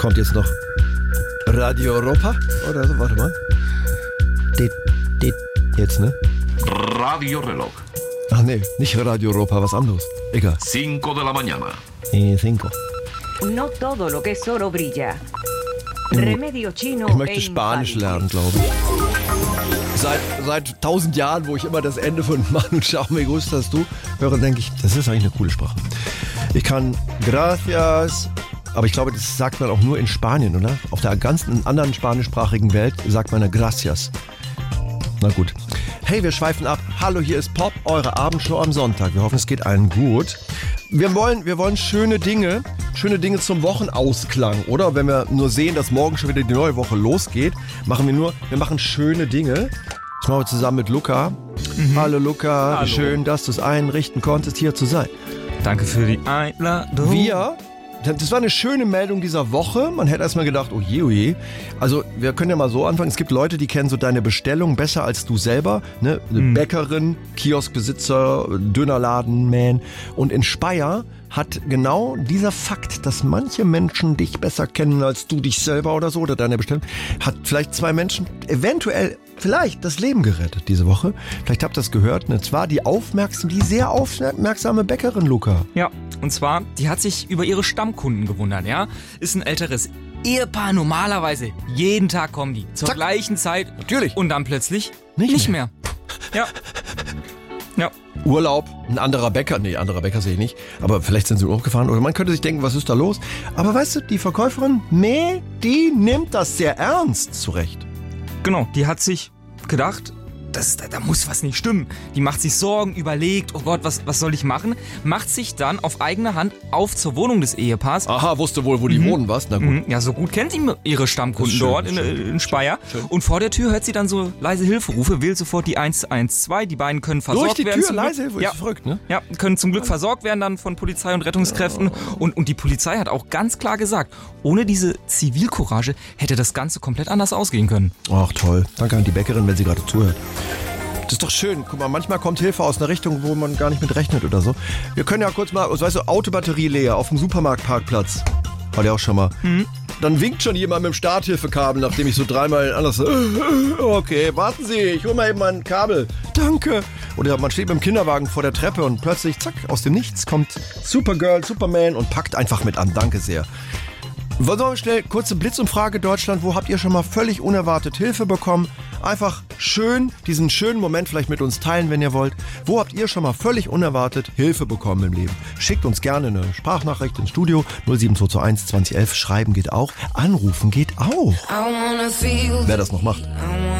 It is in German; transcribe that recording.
Kommt jetzt noch Radio Europa oder so? Warte mal. Jetzt, ne? Radio Reloj. Ach nee, nicht Radio Europa, was anderes. Egal. 5 de la mañana. 5. No todo lo que es oro brilla. Remedio chino. Ich möchte Spanisch lernen, glaube ich. Seit 1000 Jahren, wo ich immer das Ende von Manu Chao me gustas du höre, denke ich, das ist eigentlich eine coole Sprache. Ich kann Gracias, aber ich glaube, das sagt man auch nur in Spanien, oder? Auf der ganzen anderen spanischsprachigen Welt sagt man Gracias. Na gut. Hey, wir schweifen ab. Hallo, hier ist Pop, eure Abendshow am Sonntag. Wir hoffen, es geht allen gut. Wir wollen schöne Dinge zum Wochenausklang, oder? Wenn wir nur sehen, dass morgen schon wieder die neue Woche losgeht, wir machen schöne Dinge. Das machen wir zusammen mit Luca. Hallo Luca, Hallo. Schön, dass du es einrichten konntest, hier zu sein. Danke für die Einladung. Das war eine schöne Meldung dieser Woche. Man hätte erstmal gedacht, oh je. Also wir können ja mal so anfangen. Es gibt Leute, die kennen so deine Bestellung besser als du selber. Ne? Eine Bäckerin, Kioskbesitzer, Dönerladen-Man. Und in Speyer hat genau dieser Fakt, dass manche Menschen dich besser kennen als du dich selber oder so, oder deine Bestellung, hat vielleicht 2 Menschen eventuell vielleicht das Leben gerettet diese Woche. Vielleicht habt ihr das gehört. Und zwar die sehr aufmerksame Bäckerin, Luca. Ja, und zwar, die hat sich über ihre Stammkunden gewundert, ja. Ist ein älteres Ehepaar, normalerweise jeden Tag kommen die zur gleichen Zeit. Natürlich. Und dann plötzlich nicht mehr. Ja. Urlaub, ein anderer Bäcker sehe ich nicht, aber vielleicht sind sie Urlaub gefahren oder man könnte sich denken, was ist da los? Aber weißt du, die Verkäuferin, die nimmt das sehr ernst zurecht. Genau, die hat sich gedacht, da muss was nicht stimmen. Die macht sich Sorgen, überlegt, oh Gott, was soll ich machen? Macht sich dann auf eigene Hand auf zur Wohnung des Ehepaars. Aha, wusste wohl, wo die wohnen, was? Na gut. Ja, so gut kennt sie ihre Stammkunden Schön, dort in Speyer. Schön. Und vor der Tür hört sie dann so leise Hilferufe, wählt sofort die 112. Die beiden können versorgt Durch die werden. Tür leise Hilfe, ist verrückt, ne? Ja, können zum Glück versorgt werden dann von Polizei und Rettungskräften. Und die Polizei hat auch ganz klar gesagt, ohne diese Zivilcourage hätte das Ganze komplett anders ausgehen können. Ach toll, danke an die Bäckerin, wenn sie gerade zuhört. Das ist doch schön. Guck mal, manchmal kommt Hilfe aus einer Richtung, wo man gar nicht mit rechnet oder so. Wir können ja kurz mal, weißt du, Autobatterie leer auf dem Supermarktparkplatz. War der auch schon mal. Dann winkt schon jemand mit dem Starthilfekabel, nachdem ich so 3-mal anders... Okay, warten Sie, ich hol mal eben mein Kabel. Danke. Oder man steht mit dem Kinderwagen vor der Treppe und plötzlich, zack, aus dem Nichts kommt Supergirl, Superman und packt einfach mit an. Danke sehr. Wollen wir schnell, kurze Blitzumfrage Deutschland. Wo habt ihr schon mal völlig unerwartet Hilfe bekommen? Einfach diesen schönen Moment vielleicht mit uns teilen, wenn ihr wollt. Wo habt ihr schon mal völlig unerwartet Hilfe bekommen im Leben? Schickt uns gerne eine Sprachnachricht ins Studio 07221 2011. Schreiben geht auch. Anrufen geht auch. Wer das noch macht.